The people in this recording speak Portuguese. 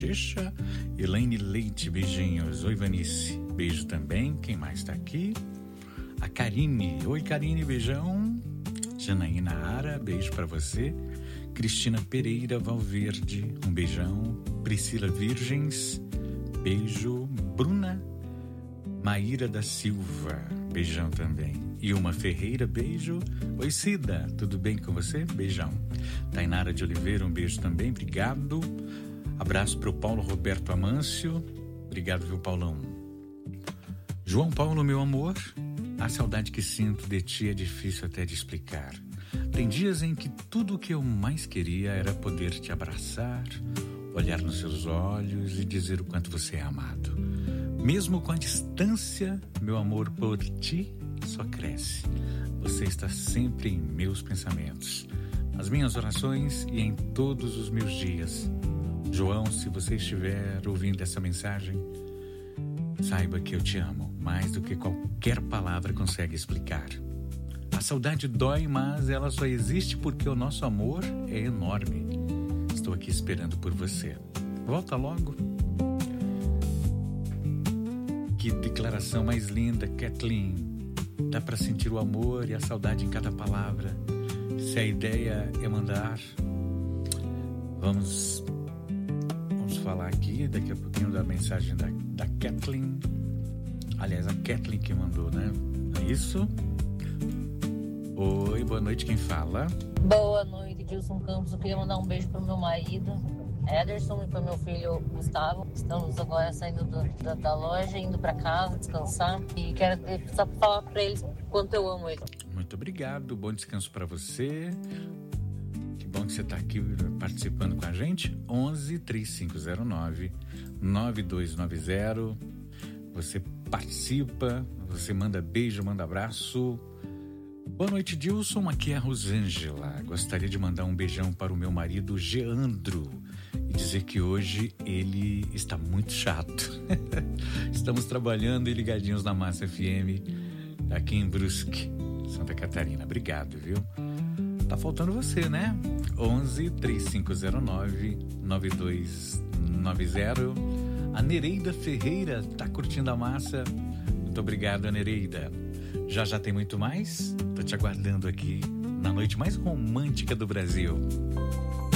Bochecha. Elaine Leite, beijinhos. Oi, Vanice, beijo também. Quem mais tá aqui? A Karine. Oi, Karine, beijão. Janaína Ara, beijo pra você. Cristina Pereira Valverde, um beijão. Priscila Virgens, beijo. Bruna Maíra da Silva, beijão também. Ilma Ferreira, beijo. Oi, Cida, tudo bem com você? Beijão. Tainara de Oliveira, um beijo também, obrigado. Abraço para o Paulo Roberto Amâncio, obrigado, viu, Paulão? João Paulo, meu amor, a saudade que sinto de ti é difícil até de explicar. Tem dias em que tudo o que eu mais queria era poder te abraçar, olhar nos seus olhos e dizer o quanto você é amado. Mesmo com a distância, meu amor por ti só cresce. Você está sempre em meus pensamentos, nas minhas orações e em todos os meus dias. João, se você estiver ouvindo essa mensagem, saiba que eu te amo, mais do que qualquer palavra consegue explicar. A saudade dói, mas ela só existe porque o nosso amor é enorme. Estou aqui esperando por você. Volta logo. Que declaração mais linda, Kathleen. Dá para sentir o amor e a saudade em cada palavra. Se a ideia é mandar, vamos falar aqui daqui a pouquinho da mensagem da Kathleen. Aliás, a Kathleen que mandou, né? É isso? Oi, boa noite, quem fala? Boa noite, Dilson Campos. Eu queria mandar um beijo pro meu marido, Ederson, e pro meu filho, Gustavo. Estamos agora saindo da loja, indo para casa, descansar. E quero só falar para eles quanto eu amo eles. Muito obrigado, bom descanso para você. Que bom que você está aqui participando com a gente. 11-3509 9290. Você participa, você manda beijo, manda abraço. Boa noite, Dilson, aqui é a Rosângela. Gostaria de mandar um beijão para o meu marido Geandro e dizer que hoje ele está muito chato. Estamos trabalhando e ligadinhos na Massa FM aqui em Brusque, Santa Catarina. Obrigado, viu? Tá faltando você, né? 11-3509-9290. A Nereida Ferreira tá curtindo a massa. Muito obrigado, Nereida. Já tem muito mais. Tô te aguardando aqui na noite mais romântica do Brasil.